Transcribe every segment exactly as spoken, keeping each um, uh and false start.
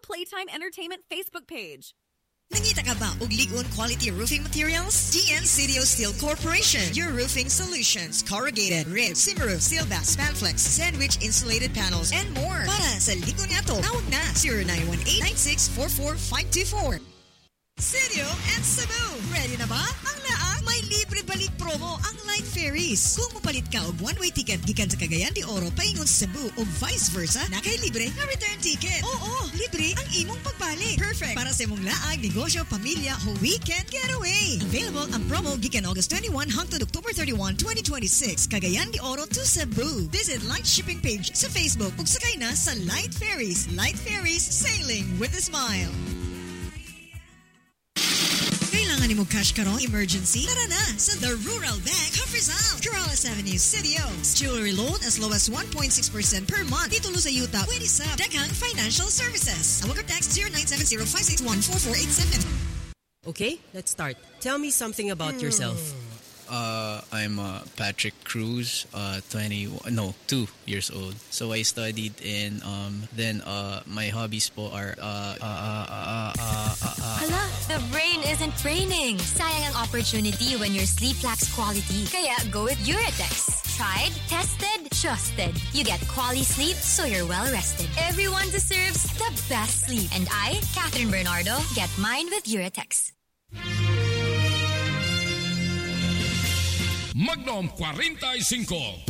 Playtime Entertainment Facebook page. Nangita ka ba og ligon quality roofing materials? D N Cidio Steel Corporation, your roofing solutions. Corrugated, rib, Simmeroof, Sealbass, Spanflex, sandwich insulated panels, and more. Para sa ligon nato, tawag na zero nine one eight, nine six four four five two four. Cidio and Cebu, ready na ba? Ang laang may libre balik promo ang Light Ferries. Kung mapalit ka og one-way ticket gikan sa Cagayan de Oro paingon sa Cebu o vice versa, nakay libre na return ticket. Oo, libre ang imong pagbalik. Perfect para sa imong laang, negosyo, pamilya o weekend getaway. Available ang promo gikan August twenty-first hangtod October thirty-first, twenty twenty-six. Cagayan de Oro to Cebu. Visit Light Shipping page sa Facebook ug sakay na sa Light Ferries. Light Ferries, sailing with a smile. Kailangan ni mo cash karon emergency? Tara na sa The Rural Bank of Rizal, Corrales Avenue, City Oaks. Jewelry loan as low as one point six percent per month. Titulo sa yuta, pwede sa Daghang Financial Services. Awag or text zero nine seven zero five six one four four eight seven. Okay, let's start. Tell me something about yourself. Uh, I'm uh, Patrick Cruz, uh, twenty, no, two years old. So I studied in, um, then uh, my hobbies po are, uh, uh, uh, uh, uh, uh, uh, Hala, the brain isn't braining. Sayang ang opportunity when your sleep lacks quality. Kaya go with Uratex. Tried, tested, trusted. You get quality sleep so you're well rested. Everyone deserves the best sleep. And I, Catherine Bernardo, get mine with Uratex. Magnum forty-five.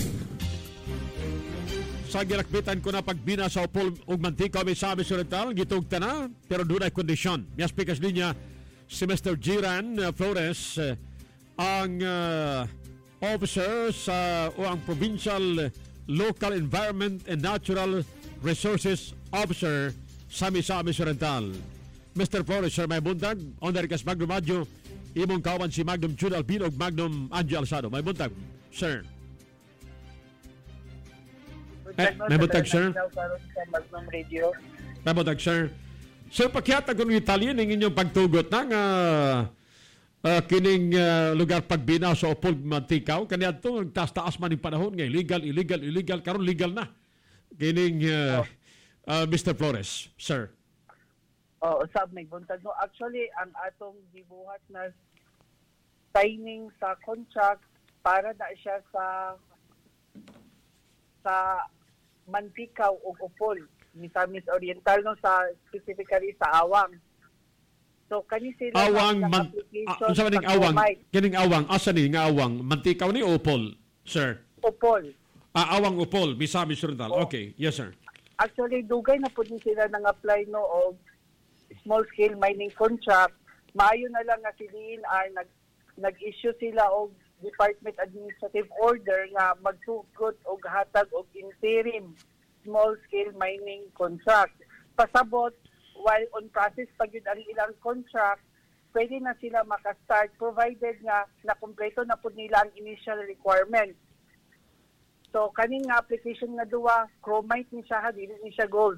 Sa ginakbitan ko na pagbina sa upol ug mantika may sabi surental gitugta na pero dunay kondisyon. Mias pikas linya si Mister Jiran uh, Flores uh, ang uh, officer sa o ang Provincial Local Environment and Natural Resources Officer sa Misamis Oriental. Mister Flores, sir, may buntag on the rekas Magnum Adjo imong kawan si Magnum Jude Albino ug Magnum Angie Alsado. May buntag, sir. Eh, may buntag, sir. Magnum Radio. May buntag, sir. Sir, pakihatag ko ng Italian ng inyong pagtugot ng uh, uh, kining uh, lugar pagbina sa Opol Mantikaw. Kanya ito, nagtaas-taas man yung panahon ngayon. Illegal, illegal, illegal. Karon legal na. Kining uh, oh. uh, Mister Flores, sir. Oh, sab may buntag no. Actually, ang atong gibuhat na signing sa contract para na siya sa sa Mantikaw ug Upol, Misamis Oriental no, sa specifically sa Awang. So kani sila Awang man, uh, sa maning Awang, kining Awang asa ni nga Awang, Mantikaw ni Upol, sir. Upol. Ah, Awang Upol, Misamis Oriental. Oh. Okay, yes sir. Actually, dugay na pud sila nang apply no og small-scale mining contract. Maayo na lang nga si D N R nag, nag-issue sila og Department Administrative Order nga magsugot og hatag og interim small-scale mining contract. Pasabot, while on process pa gyud ang ilang contract, pwede na sila makastart provided nga nakumpleto na pud nila ang initial requirements. So, kaning nga application nga duwa, chromite ni siya, ha, dili ni siya gold.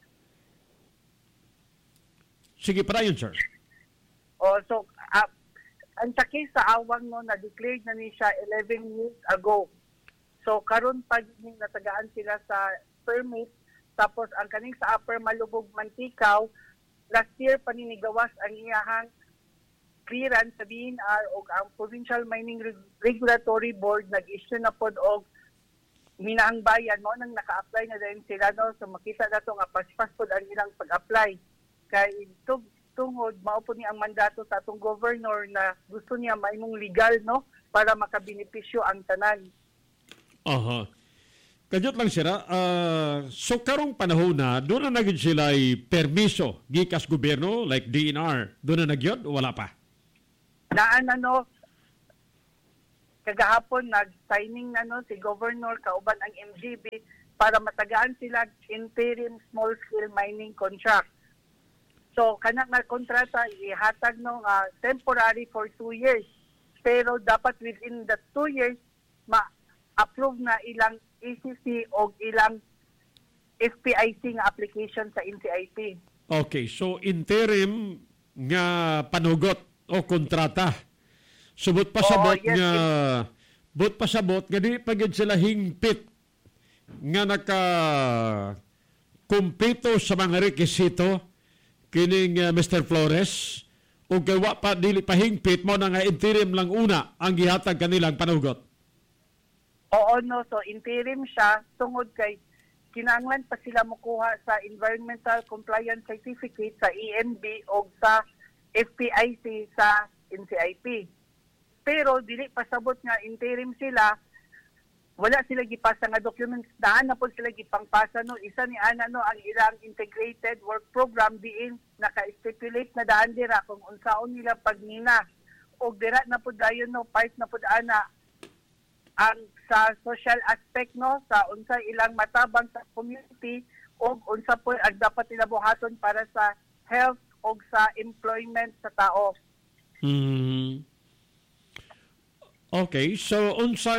Sige, para yun, sir. Oh, so, uh, ang sa case sa Awang no, na-declared na ni siya eleven years ago. So, karon pag natagaan sila sa permit, tapos ang kaning sa Upper Malubog, Mantikaw, last year paninigawas ang iyahang clearance sa D N R o ang Provincial Mining Reg- Regulatory Board nag-issue na pod og minaang bayan mo nang naka-apply na din sila no, so makita na to nga paspas pod ang ilang pag-apply. Kay tung, tungod maupo ni ang mandato sa atong governor na gusto niya maimong legal no para makabenepisyo ang tanan. Aha. Kajot lang sila, uh, so karong panahon na doon na nagyod sila ay permiso gikas gobyerno like D N R, doon na nagyod o wala pa? Naan ano, kagahapon nag-signing na no si governor kauban ang M G B para matagaan sila interim small-scale mining contract. So, kanang nga kontrata, ihatag no uh, temporary for two years. Pero dapat within the two years, ma-approve na ilang E C C o ilang F P I C nga application sa N C I P. Okay, so interim nga panugot o kontrata. Subot pa sabot oh, yes, nga, but pa sabot nga di pagid sila hingpit nga naka kumpito sa mga rekisito kining uh, Mister Flores o kay wa pa dili pahingpit mo na nga interim lang una ang gihatag kanilang panugot. Oo, no. So, interim siya tungod kay kinahanglan pa sila mokuha sa Environmental Compliance Certificate sa E M B o sa F P I C sa N C I P. Pero dili pasabot nga interim sila, wala sila gipasa nga documents, daan na po sila gipangpasa no. Isa ni ana no ang ilang integrated work program diin naka-stipulate na daan dira kung unsaon nila pagnina o dira na po dayon no part na po ana ang sa social aspect no sa unsa ilang matabang sa community o unsa po ang dapat nila buhaton para sa health o sa employment sa tao. Hmm. Okay, so unsay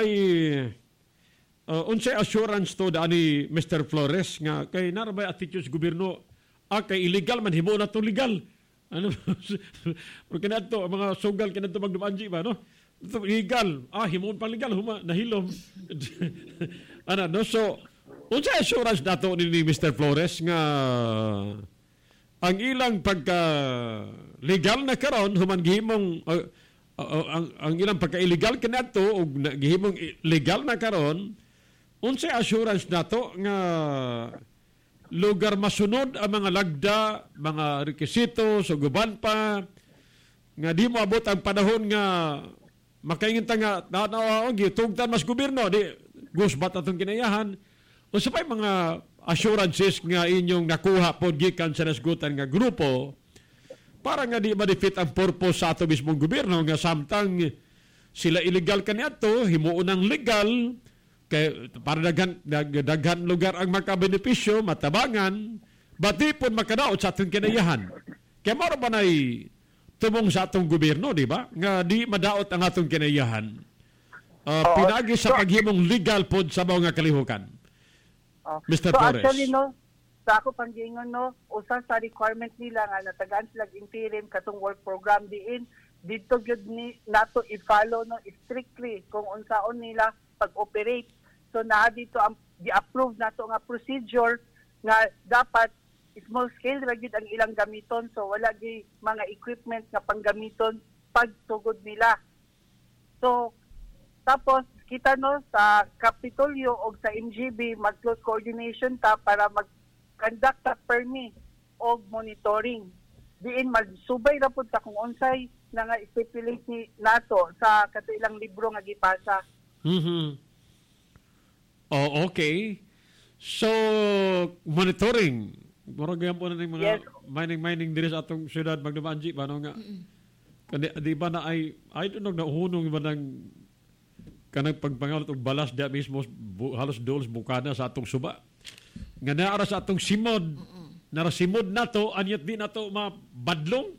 uh, unsay assurance to ani Mister Flores nga kay narabay attitude sa gobyerno ah kay illegal man himo na to legal. Ano pero kinato mga sugal kinato magdumanji ba no? Ito, legal. Ah, himon pa legal. Huma, nahilom. ano, no? So, unsa assurance nato ni Mister Flores nga ang ilang pagka legal na karon human gihimong uh, uh, uh, ang, ang ilang pagka-illegal kanato o gihimong legal na karon unsa assurance nato nga lugar masunod ang mga lagda, mga rekisito, suguban pa nga di mo abot ang panahon nga makaingin ta nga na gitugtan mas gobyerno di gusbat atong kinayahan o sa pay mga assurances nga inyong nakuha pod gikan sa nasgutan nga grupo para nga di ma-defeat ang purpose sa ato mismong gobyerno nga samtang sila illegal kaniadto himuon ang legal kay para daghan dag, daghan lugar ang makabenepisyo matabangan bati pod makadaot sa atong kinayahan kay mao ba nay tumong sa atong gobyerno, di ba? Nga di madaot ang atong kinayahan. Uh, pinagi sa paghimong legal pod sa mga kalihukan. Oh. Mister So Flores. actually, no, sa ako panggingon, no, usa sa requirement nila nga natagaan sila interim katong work program diin, dito gyud ni nato i-follow no strictly kung unsaon nila pag-operate. So naa dito ang di-approve nato nga procedure nga dapat small scale ra gyud ang ilang gamiton, so wala gyud mga equipment nga panggamiton pagtugod nila. So tapos kita no sa Kapitolyo o sa M G B mag-close coordination ta para mag-conduct ta permi o monitoring. Diin magsubay ra pud ta kung unsay na nga stipulate ni nato sa katuilang libro nga gipasa. Mhm. Oh, okay. So monitoring murag gyud po na ng mga Yes. mining mining diri sa atong syudad Magdabanji ba no nga. Kani di ba na ay I don't know na hunong ba nang kanang pagpangalot og balas da mismo bu, halos dols bukana sa atong suba. Nga naara sa atong simod. Nara simod nato anyat di nato mabadlong.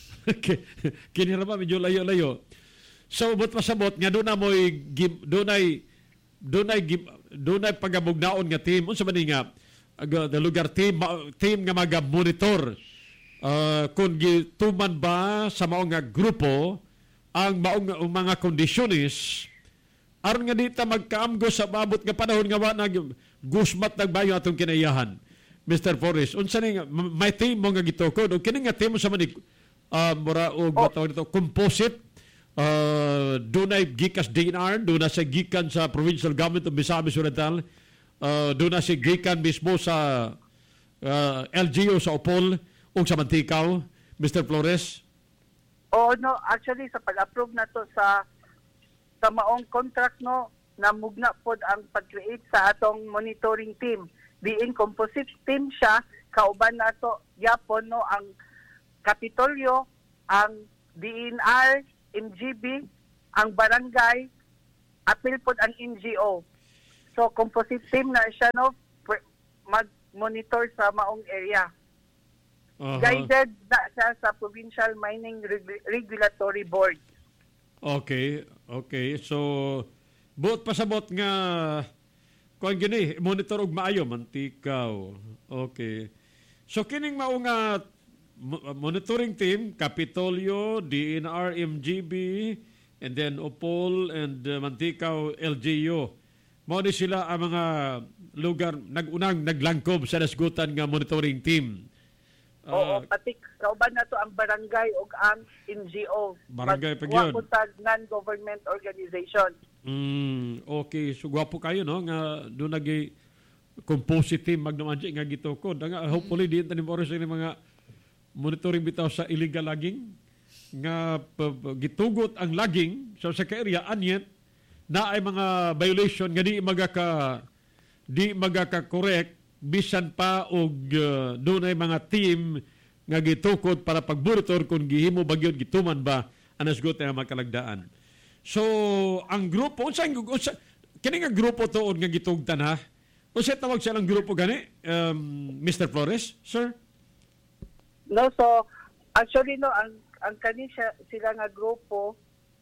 Kini ra ba medyo layo-layo. So but pasabot nga do na moy do nay do nay do nay pagabugnaon nga team unsa man ni nga uh, the lugar team team nga maga-monitor uh, kung gituman ba sa maong nga grupo ang maong mga kondisyones aron nga dita magkaamgo sa maabot nga panahon nga wa nag gusmat nagbayo atong kinayahan. Mister Flores, unsa ni may team mo nga gitukod o kini nga team sa manig uh, mura og oh. matawag nito composite uh, dunay gikas D N R, dunay sa gikan sa provincial government of Misamis Oriental, uh, dunay sa gikan mismo sa uh, L G U sa Opol ug sa Mantikaw. Mister Flores? Oo, no, actually sa pag-approve na to sa sa maong contract no namugna pod ang pag-create sa atong monitoring team. Diin composite team siya, kauban nato gyapon no ang Kapitolyo, ang D N R, M G B, ang barangay, apil pod ang N G O. So composite team na siya no mag-monitor sa maong area. Uh-huh. Guided na siya sa Provincial Mining Reg- Regulatory Board. Okay, okay. So, buot pasabot nga kuan gini, monitor og maayo Mantikaw. Okay. So kining mao nga monitoring team, Kapitolyo, D N R, M G B, and then Opol and uh, Mantikaw L G U. mao ni sila ang mga lugar nagunang naglangkob sa nasgutan nga monitoring team. Oo, Uh, pati kauban na to ang barangay o ang N G O. Barangay pa Magkuha yun. ko sa non-government organization. mm, okay, so gwapo kayo no nga do nagi composite team magnamanji nga gitukod. Nga hopefully di tanim oras ni mga monitoring bitaw sa illegal logging nga p- p- gitugot ang logging so sa ka-area anyet na ay mga violation nga di magaka di magaka-correct bisan pa og uh, doon ay mga team nga gitukod para pagmonitor kung gihimo bagyod gituman ba anas got nga makalagdaan. So ang grupo unsa unsa kini nga grupo tuod nga gitugtan ha. Unsa tawag silang grupo gani? Um, Mister Flores, sir? No, so actually no ang ang kani siya, sila nga grupo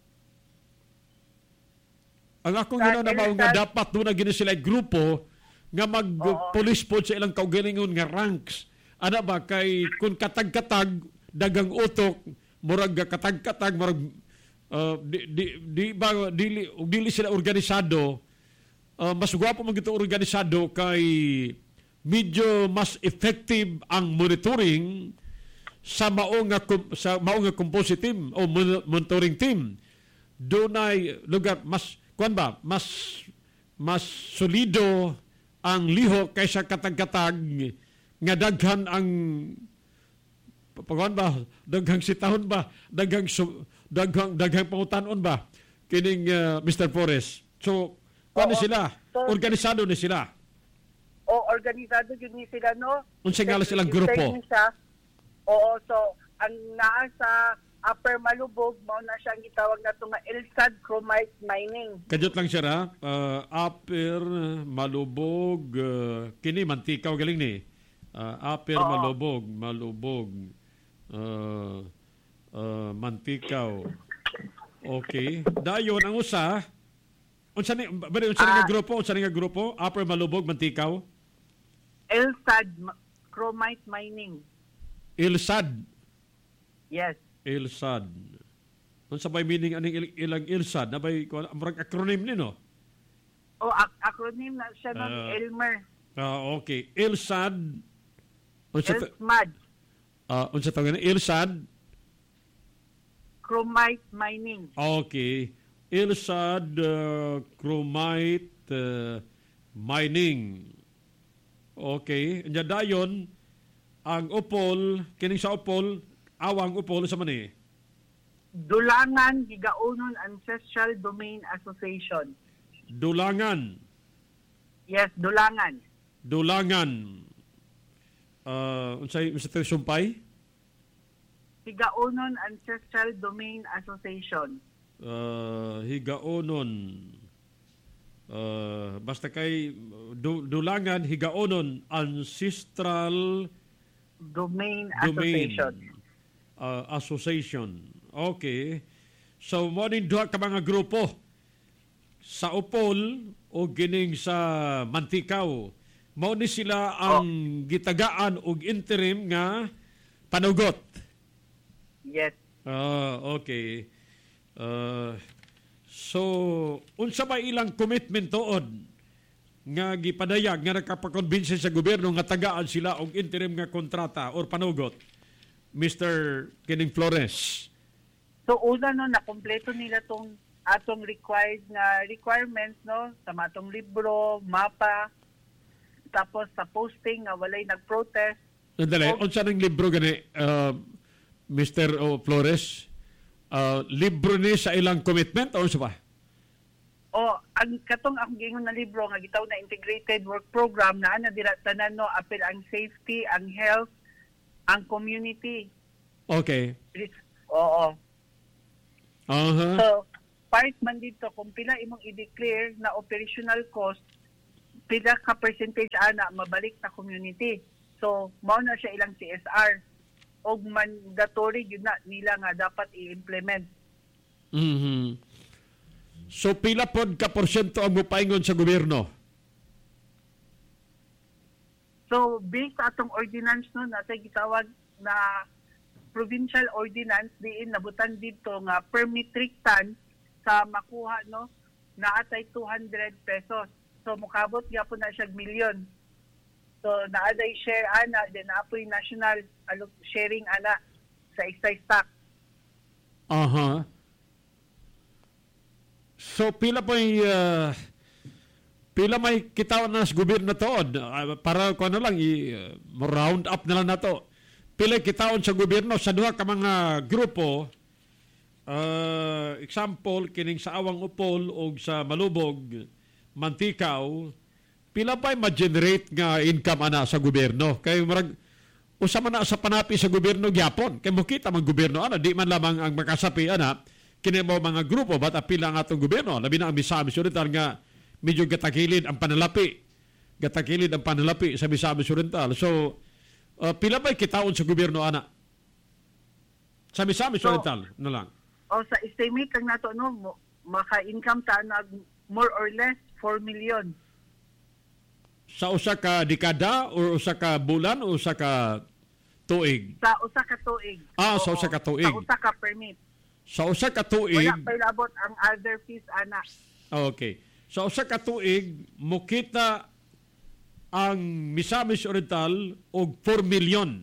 Ang akong Sa ginaw na mao nga Elsan- dapat doon na gini sila grupo nga mag-police po sa ilang kaugalingon nga ranks. Ana ba kay kung katag-katag dagang utok murag katag-katag murag uh, di, di, di ba dili dili sila organisado uh, mas gwapo man gito organisado kay medyo mas effective ang monitoring sa mao nga kom- sa mao nga composite team o mon- monitoring team. Dunay lugar mas kuan ba mas mas solido ang liho kaysa katag-katag nga daghan ang pagkuan ba daghang sitahon ba daghang su, daghang daghang pangutanon ba kining uh, Mister Flores. So kuan ni Oo. sila So, organisado ni sila. o organisado yun ni sila no. Unsay nga silang Yung grupo? training siya. Oo, so ang naa sa Upper Malubog mao na siya ang gitawag nato nga Elsad Chromite Mining. Kadjot lang siya ra, uh, Upper Malubog, uh, kini Mantikaw galing ni. Uh, Upper Oo. Malubog, Malubog, uh, uh, Mantikaw. Okay. Dayon ang usa, unsa ni bali unsa ni nga Ah. grupo, unsa ni nga grupo? Upper Malubog, Mantikaw, Elsad Ma- Chromite Mining. Ilsad, Yes. Ilsad. Unsa bay meaning aning il- ilang Ilsad? Nabay ko murag acronym ni no? O ac- acronym na siya ng Ah. Elmer. Ah, okay. Ilsad. Unsa ta- Elsmad ah, unsa tawag ni Ilsad? Chromite Mining. Okay. Ilsad uh, Chromite uh, Mining. Okay. Nya dayon ang upol, kining sa upol, awang upol sa mani. Dulangan Gigaunon Ancestral Domain Association. Dulangan. Yes, Dulangan. Dulangan. Uh, unsay unsay tayo sumpay? Gigaunon Ancestral Domain Association. Uh, higaonon. Uh, basta kay du, Dulangan Higaonon Ancestral Domain, Domain Association. uh, Association. Okay. So, mo ning duha ka mga grupo sa Upol o gining sa Mantikaw. Mao ni sila ang gitagaan og interim nga panugot. Yes. Ah, okay. Uh, so, unsa ba ilang commitment tuod nga gipadayag nga nakapakonbinse sa gobyerno nga tagaan sila og interim nga kontrata or panugot? Mister Kining Flores. So una no nakompleto nila tong atong required nga requirements no sa matong libro, mapa, tapos sa posting nga walay nag-protest. Nandali, Oh. unsa ning libro gani uh, Mister O. Flores? Uh, libro ni sa ilang commitment o unsa ba? O ang katong akong gingon na libro nga gitaw na integrated work program na ana dira tanan no apil ang safety, ang health, ang community. Okay. Oo. Aha. So, part man dito kung pila imong i-declare na operational cost, pila ka percentage ana mabalik sa community. So, mao na siya ilang C S R. Og mandatory yun na nila nga dapat i-implement. Mhm. So pila pod ka porsyento ang mopaingon sa gobyerno? So, based sa atong ordinance no, na gitawag na provincial ordinance diin nabutan dito nga per metric ton sa makuha no naatay two hundred pesos So mukabot gyapon na siya milyon. So naaday share ana then naapoy national alok sharing ana sa excise tax. Aha. So pila po uh, pila may kitawan na sa gobyerno to uh, para ko ano lang i uh, round up na lang nato. Pila kitawan sa gobyerno sa duha ka mga grupo. Uh, example kining sa Awang Upol o sa Malubog, Mantikaw, pila pa ma-generate nga income ana sa gobyerno. Kay marag usa man na sa panapi sa gobyerno gyapon. Kay mo kita man gobyerno ana di man lamang ang makasapi ana kini mo mga grupo bat apila ang atong gobyerno labi na ang Misamis Oriental nga medyo gatakilid ang panalapi. Gatakilid ang panalapi sa Misamis Oriental. So uh, pila pa kitaon sa gobyerno ana sa Misamis So, Oriental na lang. O sa estimate kang nato no mo- maka-income ta na more or less four million. Sa usa ka dekada o usa ka bulan o usa ka tuig? Sa usa ka tuig. Ah, sa Oo, usa ka tuig. Sa usa ka permit. Sa usa ka tuig. Wala pa labot ang other fees ana. Okay. Sa usa ka tuig mukita ang Misamis Oriental og four million.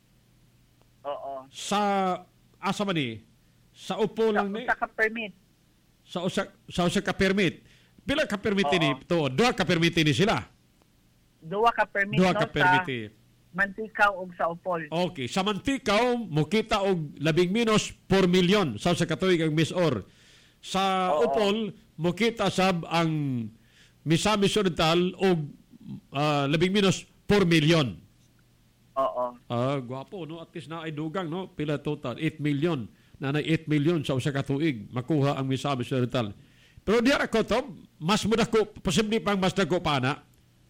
Oo. Sa asa man ni? Sa upo Sa lang ni. usa ka permit. Sa usa sa usa ka permit. Pila ka permit Oo. ni to? Duha ka permit ni sila. Duwa ka permit Duha no, ka sa permit. Mantikaw ug sa Upol. Okay, sa Mantikaw mukita og labing minus four million sa sa katuig ang Miss Or. Sa Oo. Upol mukita sab ang Misamis Oriental og uh, labing minus four million. Oo. Ah, gwapo no, at least na ay dugang no, pila total eight million. Na na eight million sa usa ka tuig makuha ang Misamis Oriental. Pero diha ako to, mas mo dako posible pang mas dako pa na.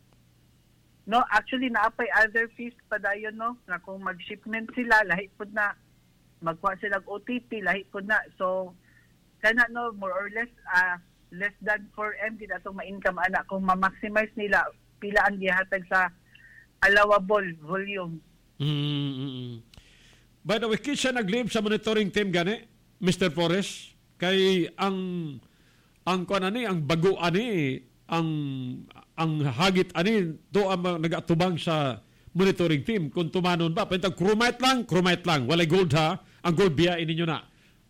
No, actually naapay other fees pa dayon no nga kung mag-shipment sila lahi pud na magkuha sila og O T P lahi pud na. So kana no more or less uh, less than four M gid atong ma-income ana kung ma-maximize nila pila ang gihatag sa allowable volume. Mm-hmm. By the way, kinsa nag-leave sa monitoring team gani, Mister Flores? Kay ang ang kuan ani, ang bago ani, ang ang hagit ani do ang nagatubang sa monitoring team kung tumanon ba pentag chromite lang chromite lang walay gold ha ang gold biya ininyo na.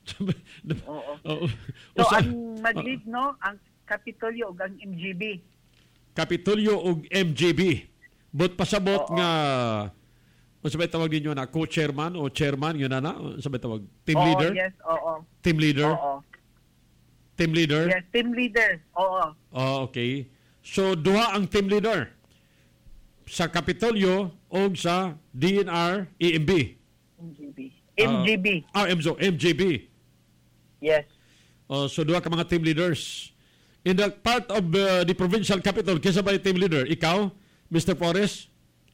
Oo. Oo. So Usa- ang mag-lead no ang Kapitolyo ug ang M G B. Kapitolyo ug M G B. But pasabot Oo. nga ano sabay tawag ninyo na co-chairman o chairman yun na na ano sabay tawag team Oo, leader yes, oo. team leader Oo. team leader. Yes, team leader. Oo. Oh, okay. So duha ang team leader sa Kapitolyo o sa D N R E M B. M G B. M G B. Ah, M G B. Yes. Oh, so duha ka mga team leaders. In the part of uh, the provincial capital, kisa ba yung team leader? Ikaw, Mister Flores?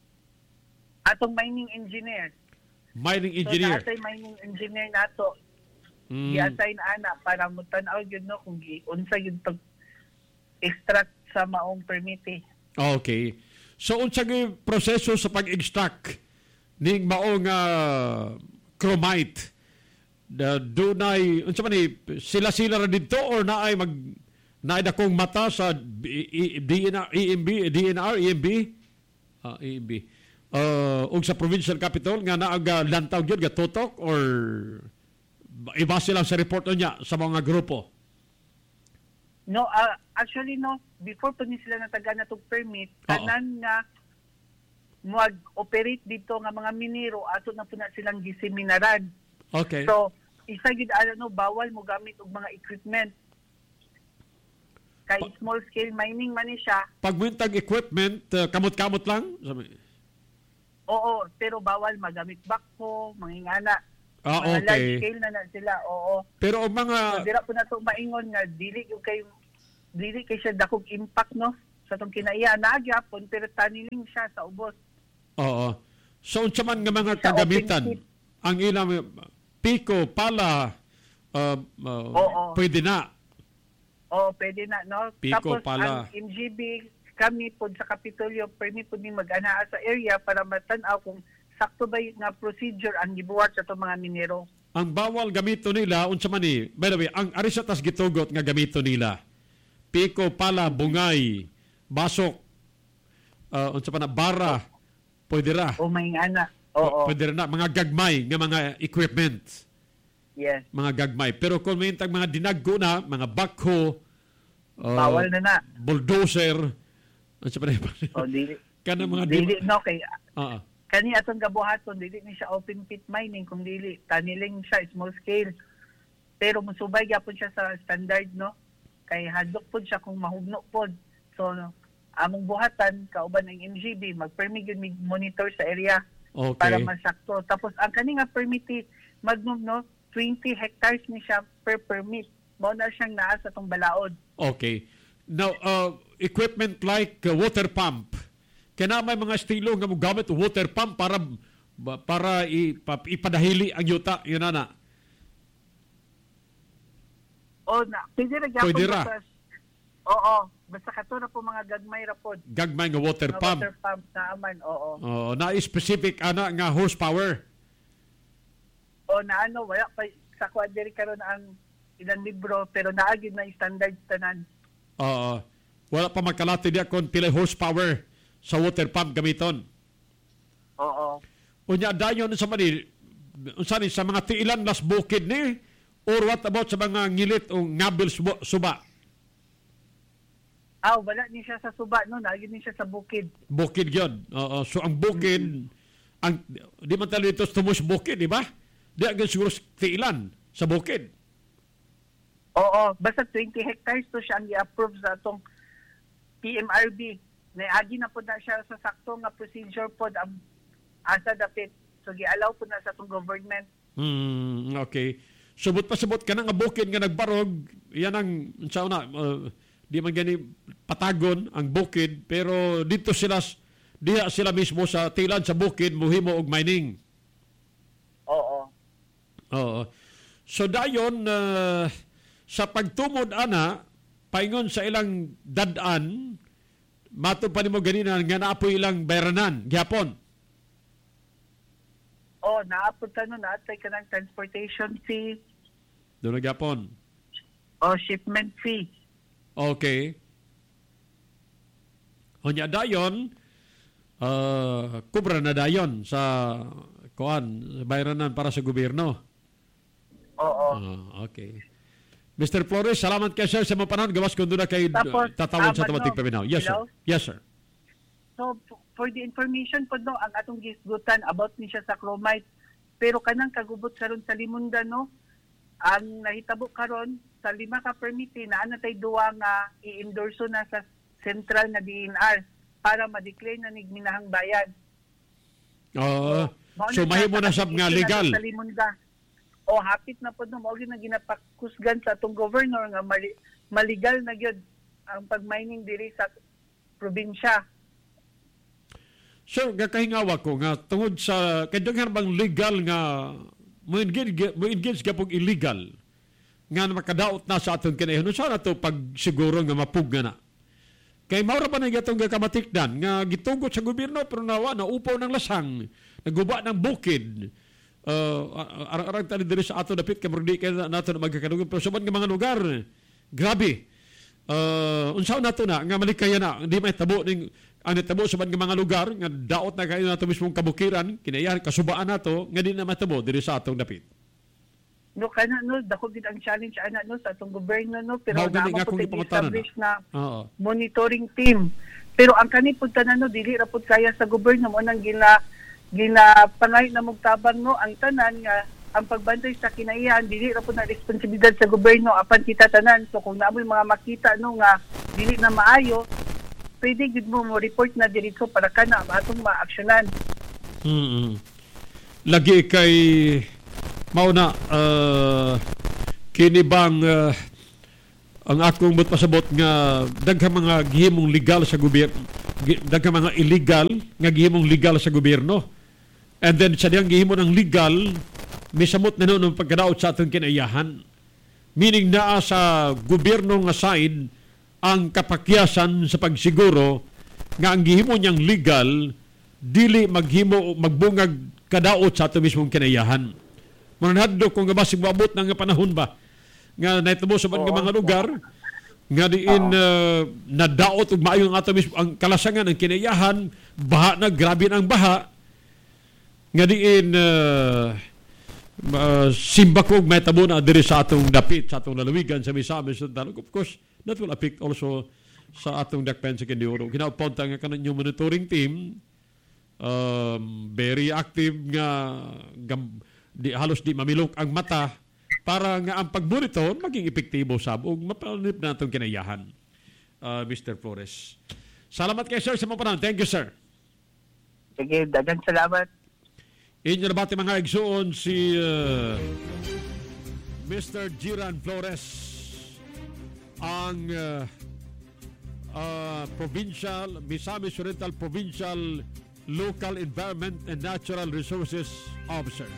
Atong mining engineer. Mining engineer. So, naatay mining engineer nato. Mm. I-assign ana para mo tan-aw yun no kung unsa yun pag extract sa maong permit. Okay. So, unsa yung proseso sa pag-extract ning maong uh, chromite? The dunay, unsa man ni, sila-sila ra dito or naay mag naay dakong mata sa D N R, E M B, D N R, E M B? Ah, E M B. Uh, ug sa provincial capital nga naaga lantaw gyud ga totok or iba sila sa report niya sa mga grupo. No, uh, actually no, before pa ni sila nataga na tog permit, Oo. tanan nga mag-operate dito nga mga minero ato na po na silang giseminaran. Okay. So, isa gid ano bawal mo gamit og mga equipment. Kay Pa- small scale mining man ni siya. Pagwintag equipment, uh, kamot-kamot lang? Sabi. Oo, pero bawal magamit backhoe, mangingana. Ah, mga okay. large scale na na sila. Oo. Pero ang So, mga dira po na to maingon nga dili yung kay dili kay siya dakog impact no sa tong kinaiya na gyapon pero taniling siya sa ubos. Oo. So unsa man nga mga Sa kagamitan open pit. ang ilang piko, pala uh, uh, Oo. pwede na. Oo, pwede na no. Pico, Tapos pala. ang M G B kami pod sa Kapitolyo permit pod ni mag-ana sa area para matan-aw kung sakto ba yung nga procedure ang gibuhat sa itong mga minero. Ang bawal gamito nila unsa man ni. By the way, ang ari sa tas gitugot nga gamito nila. Piko, pala, bungay, basok, uh, unsa pa na bara, pwede ra. O may ana. Oo. Pwede ra na mga gagmay nga mga equipment. Yes. Mga gagmay. Pero kung may tag mga dinaggo na, mga backhoe, uh, bawal na na. bulldozer, unsa pa na O dili. kana mga Dili no kay uh, kani atong gabuhaton dili ni siya open pit mining kung dili taniling siya small scale. Pero musubay gyapon siya sa standard no. Kay hadlok pod siya kung mahugno pod. So no, among buhatan kauban ng M G B mag-permit gyud mig monitor sa area okay. para masakto. Tapos ang kani nga permit magnum no twenty hectares ni siya per permit. Mao na siyang naa sa tong balaod. Okay. Now, uh, equipment like uh, water pump. Kaya may mga estilo nga mo gamit water pump para para ipa, ipadahili ang yuta. Yun na na. O na, pwede ra gyapon. Pwede ra. Basta, oo, basta kato na po mga gagmay ra pod. Gagmay nga water Nga pump. water pump na aman, oo. Oh, na specific ana nga horsepower. O na ano, wala pa sa kwadiri karon ang ilang libro pero naagid na standard tanan. Oo. Wala pa magkalati diya kung pila horsepower sa water pump gamiton. Oo. Unya dayon sa mani unsa ni sa mga tiilan las bukid ni or what about sa mga ngilit o ngabil suba? suba? Ah, wala ni siya sa suba no, naagid ni siya sa bukid. Bukid yun. Oo. So ang bukid, mm-hmm. ang, di man talo ito tumus bukid, di ba? Di agad siguro tiilan sa bukid. Oo, basta twenty hectares to siya ang i-approve sa atong P M R B. Naagi na po na siya sa sakto nga procedure po ang asa dapit. So, gi-allow po na sa itong government. Hmm, okay. Subot pa subot ka na nga bukid nga nagbarog, yan ang, sa una, uh, di man gani patagon ang bukid, pero dito sila, diha sila mismo sa tilan sa bukid, muhimo og mining. Oo. Oo. So, dayon, uh, sa pagtumod, ana, paingon sa ilang dadaan, mato pa ni mo ganina nga naapoy ilang bayranan, gyapon. Oh, naapod ka nun, naatay ka ng transportation fee. Doon na gyapon. O shipment fee. Okay. Onya dayon, uh, kubra na dayon sa kuan, bayranan para sa gobyerno. Oo. Uh, okay. Mister Flores, salamat kayo sir sa mga panahon. Gawas kung doon na kayo Tapos, tatawag sa tama, Tawatig no? Paminaw. Yes, Hello? sir. Yes, sir. So, for the information po no, ang atong gisgutan about ni siya sa chromite. Pero kanang kagubot karon sa Limunda, no, ang nahitabo karon sa lima ka permiti na anatay duwa nga i-endorso na sa central na D N R para ma-declare na nigminahang bayan. Uh, So, so, mahimo na sab nga legal. Sa Limunda. O hapit na po no, mao gyud na ginapakusgan sa atong governor nga mali, maligal na gyud ang pag-mining diri sa probinsya. So, gakahingawa ko nga tungod sa kadaghan bang legal nga mo engage mo engage ka pog illegal nga makadaot na sa aton kinayon. No sana to pag siguro nga mapugna na. Kay mao ra ba na gatong gakamatikdan nga gitugot sa gobyerno pero nawa na upaw ng lasang, naguba ng bukid. Uh, arang-arang tali diri sa ato dapit kay murdi kay nato na magkakadugan pero sa mga lugar grabe. Uh, unsaon nato na nga malikaya na hindi may tabo ning ang natabo sa mga lugar nga daot na kayo nato mismong kabukiran kinayan kasubaan nato nga di na matabo diri sa atong dapit. No kana no dako gid ang challenge ana no sa atong gobyerno no pero na na kung establish na, na Oo. monitoring team. Pero ang kani pud tanan no dili ra pud kaya sa gobyerno mo nang gina gina pangay na mugtabang no ang tanan nga ang pagbantay sa kinaiyan dili ra pud na responsibilidad sa gobyerno apan kita tanan. So kung naamoy mga makita no nga dili na maayo pwede gid mo mo report na diretso para kana atong maaksyonan. Mm. Lagi kay mauna uh, kini bang uh, ang akong but pasabot nga daghang mga gihimong legal sa gobyerno, daghang mga illegal nga gihimong legal sa gobyerno. And then sa diyang gihimo ng legal misamot na noon ng pagkadaot sa atong kinaiyahan. Meaning naa sa gobyerno nga side ang kapakyasan sa pagsiguro nga ang gihimo niyang legal dili maghimo magbungag kadaot sa ato mismong kinaiyahan. Manadto kung gabasig maabot ng panahon ba nga nahitabo sa mga mga lugar nga diin uh, nadaot ug maayo ang ato mismo ang kalasangan ang kinayahan, baha na grabe ang baha. Nga diin uh, uh, simbakog may tabo na diri sa atong dapit sa atong lalawigan sa Misamis Occidental. Of course, that will affect also sa atong Dakpen Second Euro. Kinapunta nga kanan yung monitoring team, um, very active nga gam, di, halos di mamilok ang mata para nga ang pag-monitor maging epektibo sab ug mapalanip na itong kinayahan, uh, Mister Flores. Salamat kay sir sa mga panahon. Thank you, sir. Sige, dagang salamat. Inyo na bati mga igsuon si uh, Mister Jiran Flores, ang uh, uh, Provincial, Misamis Oriental Provincial Local Environment and Natural Resources Officer.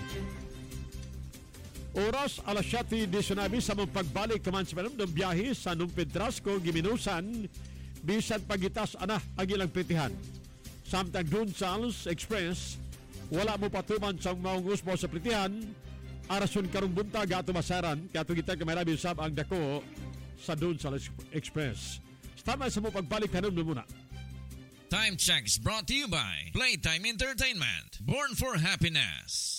Oras alas siyete disynuebe sa mong pagbalik kaman sa manong ng biyahe sa Numpedrasco, Giminusan, bisan pagitas ana ang ilang pritihan. Samtang Dunsals Express, wala mo patuman sa maong usbo sa pritihan, arason karong buntag ato masaran, kaya ito kita kamay sab ang dako sa Dunsals Express. Tama sa mong pagbalik kanon mo muna. Time checks brought to you by Playtime Entertainment. Born for happiness.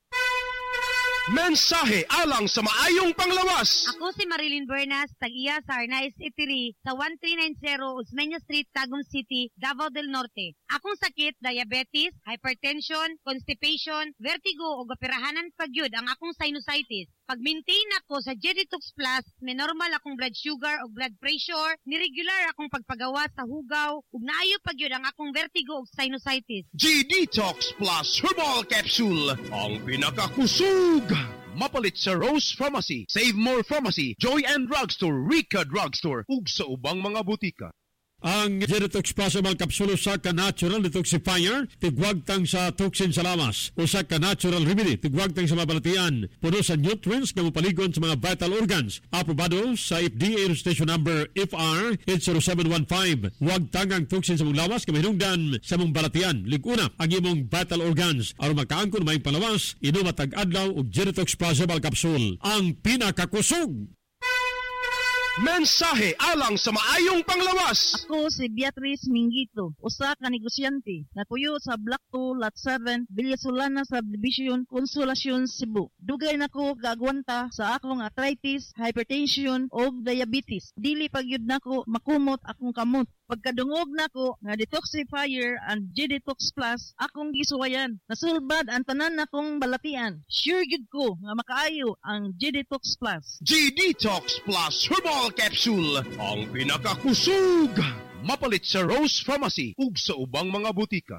Mensahe alang sa maayong panglawas. Ako si Marilyn Bernas, tag-iya sa Arnaiz Eatery sa one three nine zero Osmeña Street, Tagum City, Davao del Norte. Akong sakit, diabetes, hypertension, constipation, vertigo o gapirahanan pagyud ang akong sinusitis. Pag-maintain ako sa G-Detox Plus, may normal akong blood sugar o blood pressure, niregular akong pagpagawa sa hugaw, ug naayo pagyud ang akong vertigo o sinusitis. G-Detox Plus Herbal Capsule, ang pinakakusog. Mapalit sa Rose Pharmacy, Save More Pharmacy, Joy and Drugstore, Rica Drugstore, ug sa ubang mga butika. Ang G-Detox Plus Herbal Capsule usa ka natural detoxifier, tigwagtang sa toxin sa lamas. Usa ka natural remedy, tigwagtang sa mabalatian. Puno sa nutrients nga mapaligon sa mga vital organs. Aprobado sa F D A registration number F R eight zero seven one five. Wagtang ang toxin sa mong lawas nga mahinungdan sa mong balatian. Liguna ang imong vital organs. Aron makaangkon may palawas, inom matag adlaw og G-Detox Plus Herbal Capsule. Ang pinakakusog. Mensahe alang sa maayong panglawas. Ako si Beatrice Mingito, usa ka negosyante na puyo sa Block two, Lot seven, Villasolana Subdivision, Consolacion, Cebu. Dugay nako gagwanta sa akong arthritis, hypertension o diabetes. Dili pagyud nako makumot akong kamot. Pagkadungog nako nga detoxifier and G-Detox Plus, akong gisuwayan. Nasulbad ang tanan nakong balatian. Sure gid ko nga makaayo ang G-Detox Plus. G-Detox Plus Herbal Capsule, ang pinakakusog. Mapalit sa Rose Pharmacy ug sa ubang mga butika.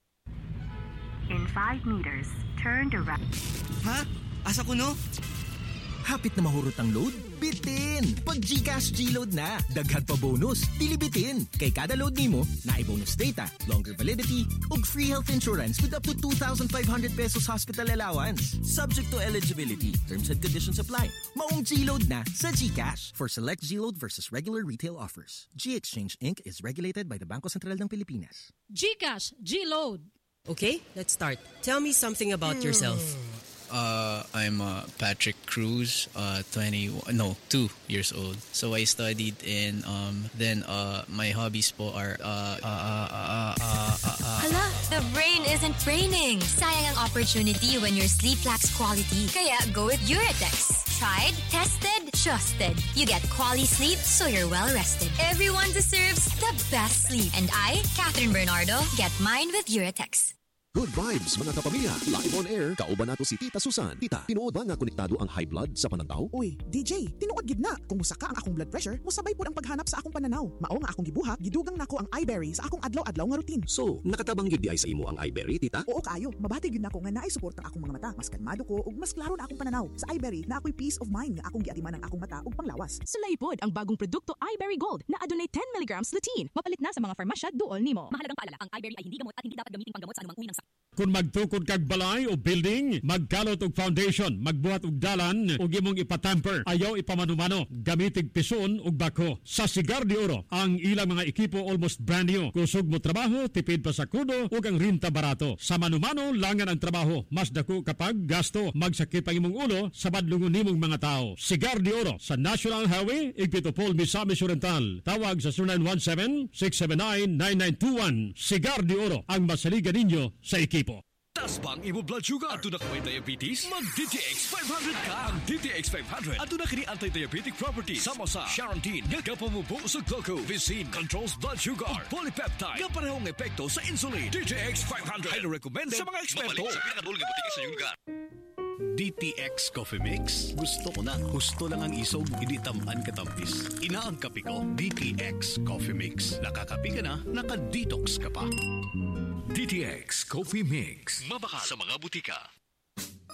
In five meters, turn to right. Ha? Asa ko no? Hapit na mahurot ang load? Bitin! Pag GCash G-Load na, daghan pa bonus, dili bitin. Kay kada load nimo, naay bonus data, longer validity, ug free health insurance with up to two thousand five hundred pesos hospital allowance. Subject to eligibility. Terms and conditions apply. Maong G-Load na sa GCash. For select G-Load versus regular retail offers. G-Exchange Incorporated is regulated by the Bangko Sentral ng Pilipinas. GCash G-Load. Okay, let's start. Tell me something about yourself. Uh, I'm uh, Patrick Cruz, uh, twenty, no, two years old. So I studied in, um, then uh, my hobbies po are, uh, uh, uh, uh, uh, uh, uh, Hala, the brain isn't braining. Sayang ang opportunity when your sleep lacks quality. Kaya go with Uratex. Tried, tested, trusted. You get quality sleep so you're well rested. Everyone deserves the best sleep. And I, Catherine Bernardo, get mine with Uratex. Good vibes mga kapamilya. Live on air, kauban nato si Tita Susan. Tita, tinuod ba nga konektado ang high blood sa pananaw? Uy, D J, tinuod gid na. Kung musaka ang akong blood pressure, musabay pod ang paghanap sa akong pananaw. Mao nga akong gibuhat, gidugang nako ang iBerry sa akong adlaw-adlaw nga routine. So, nakatabang gyud di ay sa imo ang iBerry, Tita? Oo kaayo, mabati gyud nako nga naay suporta akong mga mata. Mas kalmado ko ug mas klaro na akong pananaw. Sa iBerry na ako'y peace of mind nga akong giatiman ang akong mata ug panglawas. Sulay pod ang bagong produkto iBerry Gold na adunay ten milligrams lutein. Mapalit na sa mga farmasya duol nimo. Mahalagang paalala, ang iBerry ay hindi gamot at hindi dapat gamitin panggamot sa anumang uri ng sakit. Kung magtukod kag balay o building, magkalot og foundation, magbuhat og dalan ug imong ipatamper, ayaw ipamanumano, gamitig pison ug bako. Sa Cigar de Oro, ang ilang mga ekipo almost brand new. Kusog mo trabaho, tipid pa sa kudo ug ang rinta barato. Sa manumano, langan ang trabaho, mas dako kapag gasto. Magsakit pang imong ulo sa badlungon nimong mga tao. Cigar de Oro sa National Highway, Igpitopol, Misamis Oriental. Tawag sa zero nine one seven, six seven nine, nine nine two one. Cigar de Oro, ang masaligan ninyo sa ekipo. Taas ba ang imo blood sugar? Ato na ka may diabetes? Mag-D T X five hundred ka! Ang D T X five hundred ato na kini anti-diabetic properties sama sa Charantin, nagkapamubo sa glucose, Vicin, controls blood sugar, ug polypeptide, nga parehong epekto sa insulin. D T X five hundred ay recommended sa mga eksperto. Mabalik sa pinakadulong butika sa iyong lugar. D T X Coffee Mix. Gusto ko na. Gusto lang ang isog, hindi tamaan katampis. Ina ang kape ko, D T X Coffee Mix. Nakakape ka na, naka-detox ka pa. D T X Coffee Mix. Mabaka sa mga butika.